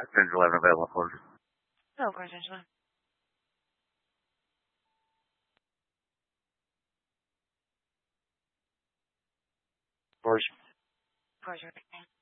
Central 11 available for us. No, of course, Angela. Of course. Of course, you're okay.